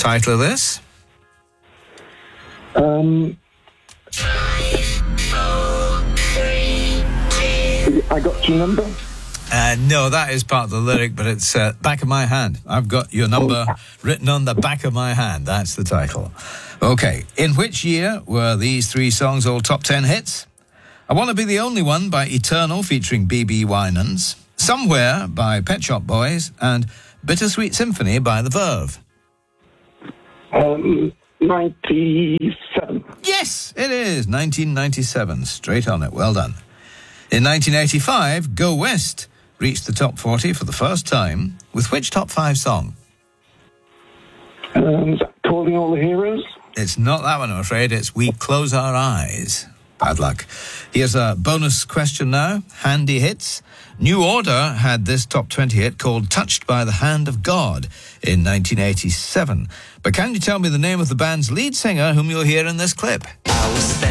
Title of this? I got your number. No, that is part of the lyric, but it's Back of My Hand. I've got your number written on the back of my hand. That's the title. Okay. In which year were these three songs all top 10 hits? I Want to Be the Only One by Eternal featuring B.B. Winans, Somewhere by Pet Shop Boys, and Bittersweet Symphony by The Verve. 97. Yes, it is. 1997. Straight on it. Well done. In 1985, Go West reached the top 40 for the first time with which top 5 song? Calling All the Heroes. It's not that one, I'm afraid. It's We Close Our Eyes. Bad luck. Here's a bonus question now. Handy hits. New Order had this top 20 hit called Touched by the Hand of God in 1987. But can you tell me the name of the band's lead singer whom you'll hear in this clip? I was